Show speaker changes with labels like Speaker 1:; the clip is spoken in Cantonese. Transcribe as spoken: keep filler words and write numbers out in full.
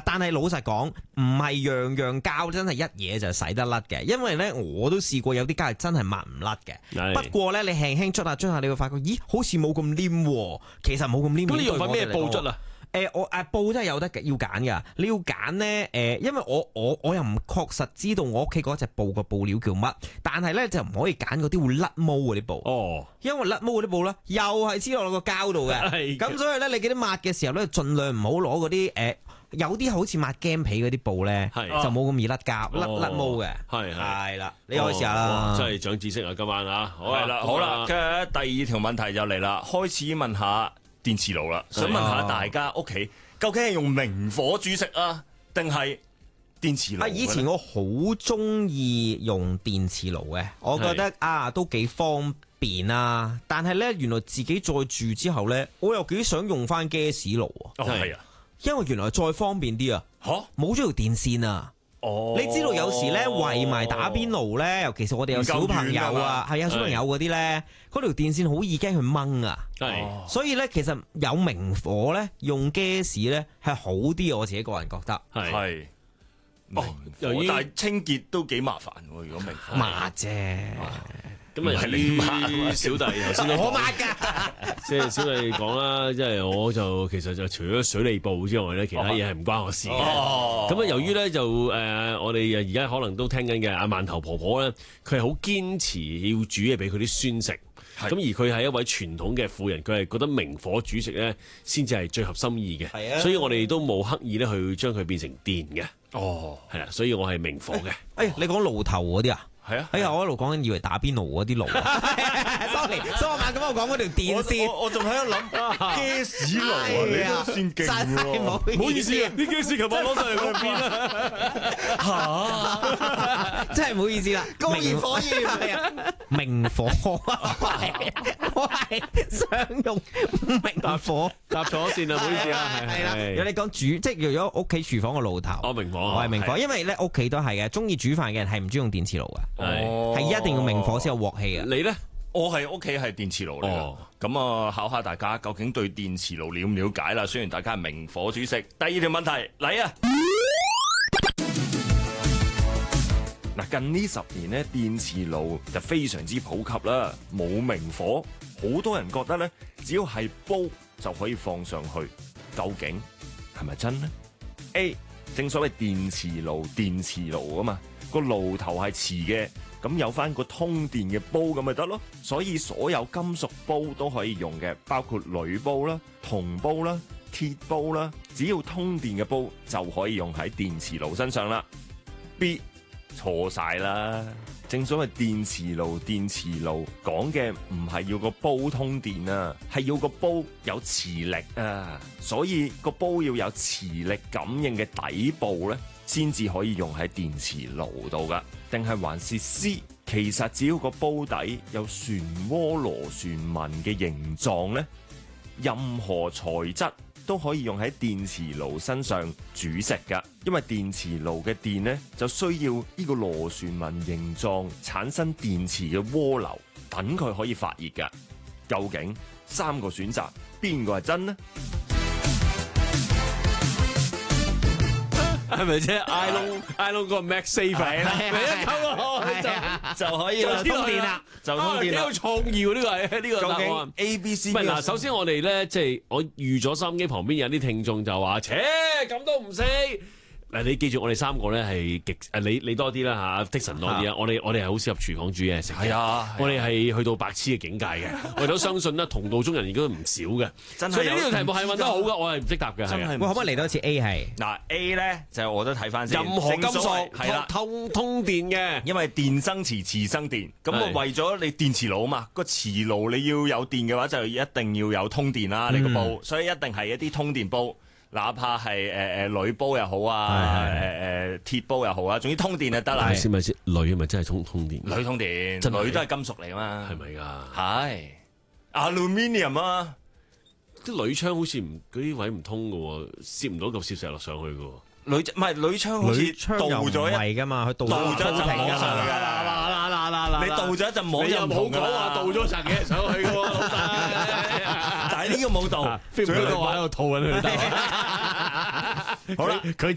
Speaker 1: 但係老實講，唔係樣樣膠真係一嘢就洗得甩嘅，因為咧我都試過有啲膠係真係抹唔甩嘅。不過咧，你輕輕捽下捽下，你會發覺，咦，好似冇咁黏喎。其實冇咁黏。
Speaker 2: 咁你用翻咩布捽啊？
Speaker 1: 誒、呃、我誒、啊、布真係有得要揀㗎，你要揀咧誒，因為我我我又唔確實知道我屋企嗰隻布個布料叫乜，但係咧就唔可以揀嗰啲會甩毛嗰啲布。哦，因為甩毛嗰啲布咧又係黐落個膠度嘅，咁所以咧你記得抹嘅時候咧，盡量唔好攞嗰啲誒，有啲好似抹鏡皮嗰啲布咧，就冇咁易甩膠甩甩毛嘅。係係啦，你可以試下啦。
Speaker 2: 真係長知識啊！今晚啊，好
Speaker 3: 係啦，好啦，嘅第二條問題就嚟啦，開始問下電磁爐啦，想問下大家屋企究竟係用明火煮食啊，定係電磁爐？
Speaker 1: 啊，以前我好中意用電磁爐嘅，我覺得啊都幾方便啊。但係咧，原來自己再住之後咧，我又幾想用翻 gas 爐啊。
Speaker 3: 哦，係啊，
Speaker 1: 因為原來再方便啲啊。吓，冇咗條電線啊。哦，你知道有時咧圍埋打邊爐咧，尤其是我哋有小朋友啊，係啊，小朋友嗰啲咧，嗰條電線好易驚佢掹啊，係，所以咧其實有明火咧用 gas 咧係好啲，我自己個人覺得
Speaker 3: 係。哦，但係清潔都幾麻煩喎，如果明火
Speaker 1: 麻啫。
Speaker 2: 咁啊，你抹小弟頭先
Speaker 1: 我抹噶，
Speaker 2: 即係小弟講啦，即係我就其實就除咗水利部之外咧，其他嘢係唔關我事嘅。咁啊，由於咧就誒、呃，我哋而家可能都聽緊嘅阿饅頭婆婆咧，佢係好堅持要煮嘢俾佢啲孫食。咁而佢係一位傳統嘅婦人，佢係覺得明火煮食咧先至係最合心意嘅。係啊，所以我哋都冇刻意咧去將佢變成電嘅。哦，係啦，所以我係明火嘅。
Speaker 1: 誒，你講爐頭嗰啲啊？
Speaker 3: 係啊，
Speaker 1: 哎呀，我一路講緊以為打邊爐嗰啲爐，sorry，所以我咁我講嗰條電線，
Speaker 3: 我我仲喺度諗 gas 爐啊，你都算勁喎，
Speaker 1: 唔好意思啊，
Speaker 2: 啲 gas 琴日攞上嚟去邊
Speaker 1: 啊？嚇，真係唔好意思啦，
Speaker 3: 高熱火焰
Speaker 1: 係啊，明火，我係想用明火，
Speaker 2: 搭錯線啊，唔好意思啊，
Speaker 1: 係啦，如果你講煮，即係如果屋企廚房個爐頭，
Speaker 2: 我明火，
Speaker 1: 我係明火，因為咧屋企都係嘅，中意煮飯嘅人係唔中意用電磁爐嘅。係，係一定要明火先有鑊氣啊！
Speaker 3: 你咧？我係屋企係電磁爐嚟嘅，咁啊考下大家究竟對電磁爐了唔了解啦？雖然大家係明火煮食，第二條問題嚟啊！嗱，近呢十年咧，電磁爐就非常之普及啦，冇明火，好多人覺得咧，只要係煲就可以放上去，究竟係咪真呢？ A 正所謂電磁爐，電磁爐啊嘛。個爐頭係磁嘅，咁有翻個通電嘅煲咁咪得咯。所以所有金屬煲都可以用嘅，包括鋁煲啦、銅煲啦、鐵煲啦，只要通電嘅煲就可以用喺電磁爐身上啦。B 錯晒啦，正所謂電磁爐，電磁爐講嘅唔係要個煲通電啊，係要個煲有磁力啊，所以個煲要有磁力感應嘅底部咧，先至可以用喺電磁爐度噶，定係還是 C？ 其實只要個煲底有漩渦螺旋紋嘅形狀咧，任何材質都可以用喺電磁爐身上煮食噶。因為電磁爐嘅電咧就需要呢個螺旋紋形狀產生電磁嘅渦流，等佢可以發熱噶。究竟三個選擇邊個係真呢？
Speaker 2: 係咪啫 ？I long I long 個 Max Saver 啦，咪一溝
Speaker 3: 就就可以啦，
Speaker 1: 通電啦，
Speaker 3: 就通電啦。
Speaker 2: 幾有創意喎！呢個係呢個答案。
Speaker 3: A、B、C。
Speaker 2: 唔係嗱，首先我哋咧，即係我預咗收音機旁邊有啲聽眾就話：，切咁都唔識。嗱，你記住我哋三個咧係極誒，你你多啲啦嚇，Tiksan多啲啊！我哋我哋係好適合廚房煮嘢食嘅。係啊，我哋係去到白痴嘅境界嘅。我哋都相信咧，同道中人應該唔少嘅。真係。所以呢條題目係問得好嘅，我係唔識答嘅。
Speaker 1: 真係。喂，可唔可以嚟多一次 A 係？
Speaker 3: 嗱 A 咧就我都睇翻先。
Speaker 2: 任何金屬
Speaker 3: 係啦，
Speaker 2: 通通電嘅，
Speaker 3: 因為電生磁，磁生電。咁啊為咗你電磁爐啊嘛，個磁爐你要有電嘅話，就一定要有通電啦。你個煲，所以一定係一啲通電煲。哪怕係誒誒鋁煲又好啊，誒誒鐵煲又好啊，總之通電就得啦。
Speaker 2: 先咪先，鋁係咪真係通通電？
Speaker 3: 鋁通電，鋁都係金屬嚟嘛，
Speaker 2: 係咪㗎？
Speaker 3: 係 aluminium 啊，
Speaker 2: 啲鋁窗好似唔嗰啲位唔通㗎喎，攝唔到嚿攝石落上去㗎喎。
Speaker 3: 鋁唔係鋁窗好似倒咗一
Speaker 1: 係㗎嘛，佢倒
Speaker 3: 倒咗一陣摸上去㗎。
Speaker 1: 嗱嗱嗱嗱嗱，
Speaker 3: 你倒咗一陣摸就
Speaker 2: 冇講話倒咗層嘢上去㗎喎，老細。
Speaker 3: 但係呢個冇倒，
Speaker 2: 飛唔到個話喺度吐緊佢。好啦，佢